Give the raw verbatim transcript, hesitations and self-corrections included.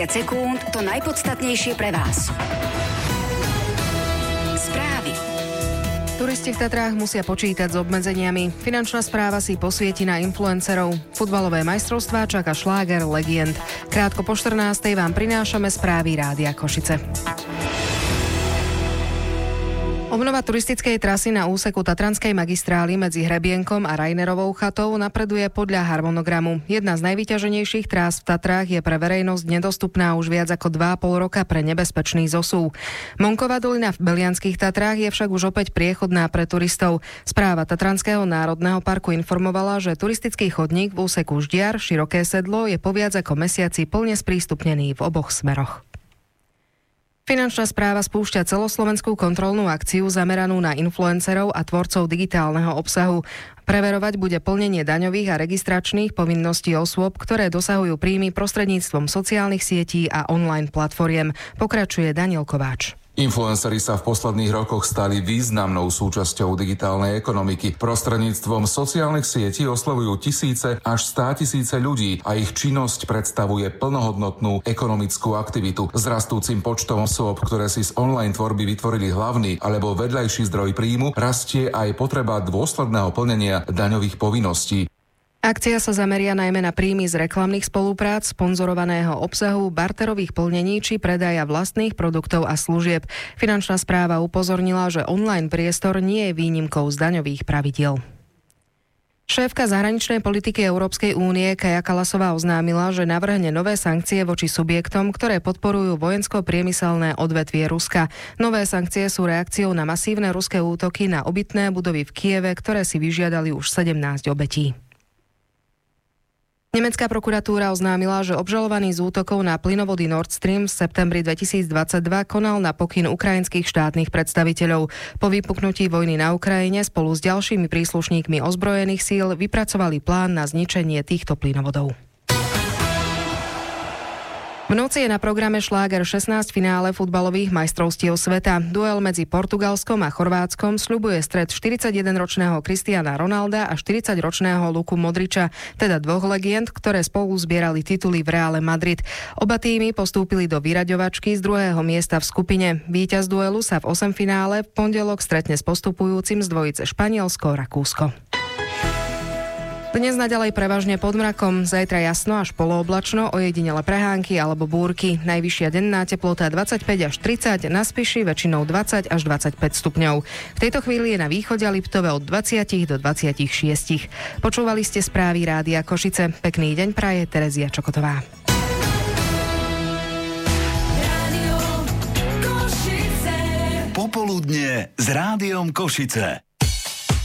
sekúnd to najpodstatnejšie pre vás. Správy. Turisti v Tatrách musia počítať s obmedzeniami. Finančná správa si posvieti na influencerov. Futbalové majstrovstvá čaká šláger legend. Krátko po štrnástej vám prinášame správy Rádia Košice. Obnova turistickej trasy na úseku Tatranskej magistrály medzi Hrebienkom a Rajnerovou chatou napreduje podľa harmonogramu. Jedna z najvyťaženejších trás v Tatrách je pre verejnosť nedostupná už viac ako dva a pol roka pre nebezpečný zosúv. Monková dolina v Belianských Tatrách je však už opäť priechodná pre turistov. Správa Tatranského národného parku informovala, že turistický chodník v úseku Ždiar Široké Sedlo je po viac ako mesiaci plne sprístupnený v oboch smeroch. Finančná správa spúšťa celoslovenskú kontrolnú akciu zameranú na influencerov a tvorcov digitálneho obsahu. Preverovať bude plnenie daňových a registračných povinností osôb, ktoré dosahujú príjmy prostredníctvom sociálnych sietí a online platformiem. Pokračuje Daniel Kováč. Influenceri sa v posledných rokoch stali významnou súčasťou digitálnej ekonomiky. Prostredníctvom sociálnych sietí oslovujú tisíce až státisíce ľudí a ich činnosť predstavuje plnohodnotnú ekonomickú aktivitu. S rastúcim počtom osôb, ktoré si z online tvorby vytvorili hlavný alebo vedľajší zdroj príjmu, rastie aj potreba dôsledného plnenia daňových povinností. Akcia sa zameria najmä na príjmy z reklamných spoluprác, sponzorovaného obsahu, barterových plnení či predaja vlastných produktov a služieb. Finančná správa upozornila, že online priestor nie je výnimkou z daňových pravidiel. Šéfka zahraničnej politiky Európskej únie Kaja Kallasová oznámila, že navrhne nové sankcie voči subjektom, ktoré podporujú vojensko-priemyselné odvetvie Ruska. Nové sankcie sú reakciou na masívne ruské útoky na obytné budovy v Kieve, ktoré si vyžiadali už sedemnásť obetí. Nemecká prokuratúra oznámila, že obžalovaný z útokov na plynovody Nord Stream v septembri dvetisícdvadsaťdva konal na pokyn ukrajinských štátnych predstaviteľov. Po vypuknutí vojny na Ukrajine spolu s ďalšími príslušníkmi ozbrojených síl vypracovali plán na zničenie týchto plynovodov. V noci je na programe šláger šestnásť finále futbalových majstrovstiev sveta. Duel medzi Portugalskom a Chorvátskom sľubuje stret štyridsaťjedenročného Cristiana Ronalda a štyridsaťročného Luku Modriča, teda dvoch legend, ktoré spolu zbierali tituly v Reále Madrid. Oba týmy postúpili do vyraďovačky z druhého miesta v skupine. Víťaz duelu sa v osemfinále v pondelok stretne s postupujúcim z dvojice Španielsko-Rakúsko. Dnes naďalej prevažne pod mrakom, zajtra jasno až polooblačno, ojedinele prehánky alebo búrky. Najvyššia denná teplota dvadsaťpäť až tridsať, na Spiši väčšinou dvadsať až dvadsaťpäť stupňov. V tejto chvíli je na východe Liptove od dvadsať do dvadsaťšesť. Počúvali ste správy Rádia Košice. Pekný deň praje Terezia Čokotová. Popoludnie s Rádiom Košice.